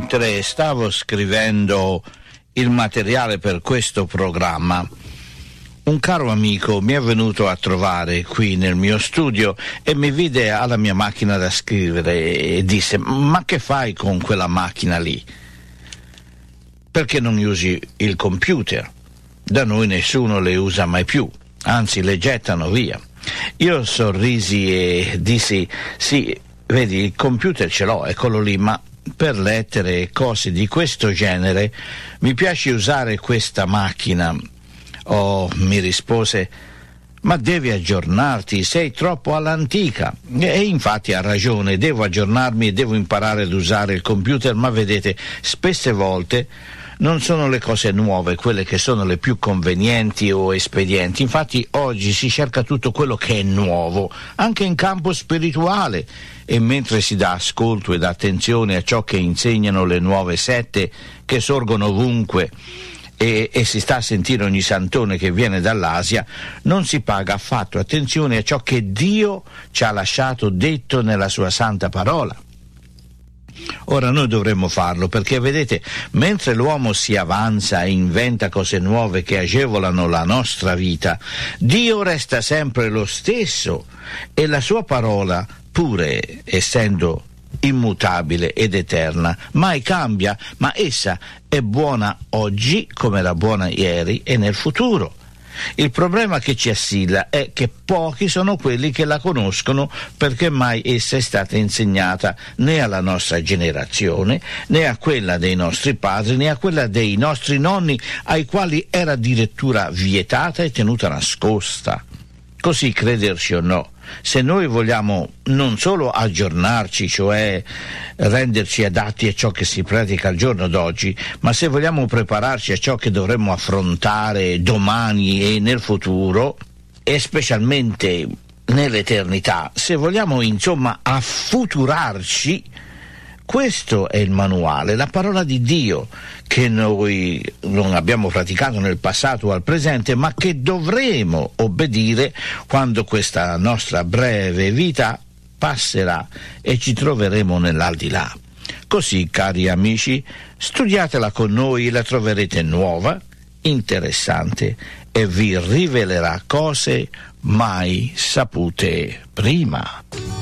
mentre stavo scrivendo il materiale per questo programma, un caro amico mi è venuto a trovare qui nel mio studio e mi vide alla mia macchina da scrivere e disse: ma che fai con quella macchina lì? Perché non usi il computer? Da noi nessuno le usa mai più, anzi le gettano via. Io sorrisi e dissi: sì, vedi, il computer ce l'ho, eccolo lì, ma per lettere e cose di questo genere mi piace usare questa macchina. Oh, mi rispose: ma devi aggiornarti, sei troppo all'antica. E infatti ha ragione, devo aggiornarmi e devo imparare ad usare il computer, ma vedete, spesse volte non sono le cose nuove quelle che sono le più convenienti o espedienti. Infatti oggi si cerca tutto quello che è nuovo, anche in campo spirituale, e mentre si dà ascolto ed attenzione a ciò che insegnano le nuove sette che sorgono ovunque e si sta a sentire ogni santone che viene dall'Asia, non si paga affatto attenzione a ciò che Dio ci ha lasciato detto nella sua santa parola. Ora noi dovremmo farlo, perché vedete, mentre l'uomo si avanza e inventa cose nuove che agevolano la nostra vita, Dio resta sempre lo stesso e la sua parola, pure essendo immutabile ed eterna, mai cambia, ma essa è buona oggi come era buona ieri e nel futuro. Il problema che ci assilla è che pochi sono quelli che la conoscono, perché mai essa è stata insegnata né alla nostra generazione, né a quella dei nostri padri, né a quella dei nostri nonni, ai quali era addirittura vietata e tenuta nascosta. Così, crederci o no, se noi vogliamo non solo aggiornarci, cioè renderci adatti a ciò che si pratica al giorno d'oggi, ma se vogliamo prepararci a ciò che dovremmo affrontare domani e nel futuro, e specialmente nell'eternità, se vogliamo insomma affuturarci, questo è il manuale, la parola di Dio, che noi non abbiamo praticato nel passato o al presente, ma che dovremo obbedire quando questa nostra breve vita passerà e ci troveremo nell'aldilà. Così, cari amici, studiatela con noi, la troverete nuova, interessante e vi rivelerà cose mai sapute prima.